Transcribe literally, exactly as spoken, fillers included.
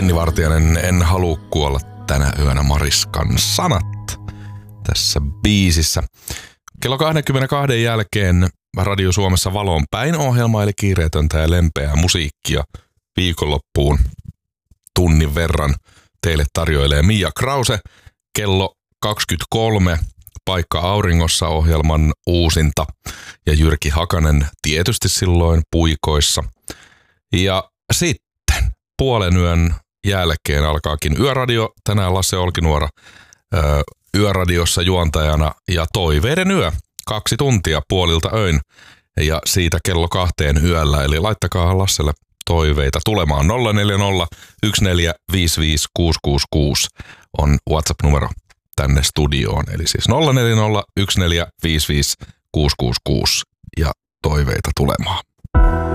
Jenni Vartiainen, En halua kuolla tänä yönä, Mariskan sanat tässä biisissä. Kello kaksikymmentäkaksi jälkeen Radio Suomessa Valon päin -ohjelma, eli kiireetöntä ja lempeää musiikkia viikonloppuun tunnin verran teille tarjoilee Mia Krause. Kello kaksikymmentäkolme Paikka auringossa -ohjelman uusinta ja Jyrki Hakanen tietysti silloin puikoissa. Ja sitten puolen yön jälkeen alkaakin Yöradio. Tänään Lasse Olkinuora ö, Yöradiossa juontajana ja Toiveiden yö. Kaksi tuntia puolilta öin ja siitä kello kahteen yöllä. Eli laittakaa Lasselle toiveita tulemaan. nolla neljä nolla yksi neljä viisi viisi kuusi kuusi kuusi on WhatsApp-numero tänne studioon. Eli siis nolla neljä nolla yksi neljä viisi viisi kuusi kuusi kuusi ja toiveita tulemaan.